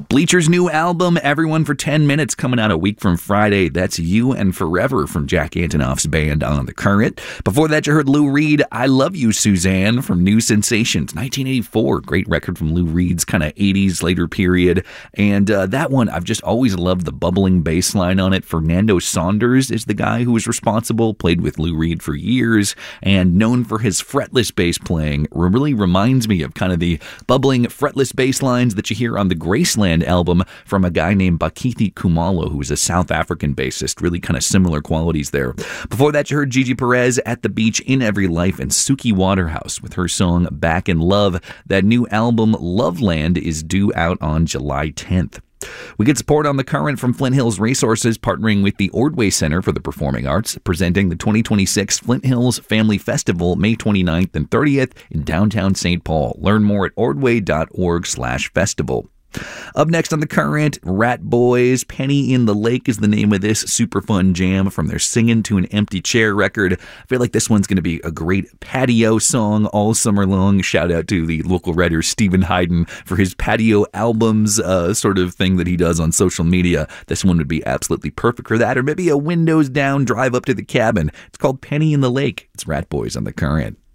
Bleacher's new album, Everyone for 10 Minutes, coming out a week from Friday. That's You and Forever from Jack Antonoff's band On the Current. Before that, you heard Lou Reed, I Love You, Suzanne, from New Sensations, 1984. Great record from Lou Reed's kind of 80s later period. And that one, I've just always loved the bubbling bass line on it. Fernando Saunders is the guy who was responsible, played with Lou Reed for years, and known for his fretless bass playing. Really reminds me of kind of the bubbling fretless bass lines that you hear on the Graceland album from a guy named Bakithi Kumalo, who is a South African bassist. Really kind of similar qualities there. Before that, you heard Gigi Perez, At the Beach, In Every Life, and Suki Waterhouse with her song Back in Love. That new album, Loveland, is due out on July 10th. We get support on the Current from Flint Hills Resources, partnering with the Ordway Center for the Performing Arts, presenting the 2026 Flint Hills Family Festival, May 29th and 30th in downtown St. Paul. Learn more at ordway.org/festival. Up next on the Current, Rat Boys, Penny in the Lake is the name of this super fun jam from their Singin' to an Empty Chair record. I feel like this one's going to be a great patio song all summer long. Shout out to the local writer Stephen Hayden for his patio albums sort of thing that he does on social media. This one would be absolutely perfect for that, or maybe a windows down drive up to the cabin. It's called Penny in the Lake. It's Rat Boys on the Current.